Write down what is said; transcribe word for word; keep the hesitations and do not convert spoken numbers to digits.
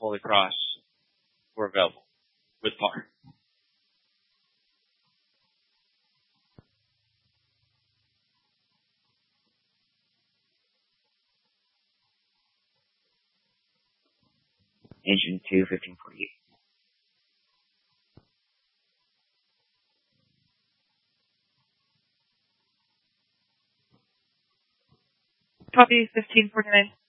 Holy Cross were available with par. Engine two, fifteen forty-eight. Copy, fifteen forty-nine.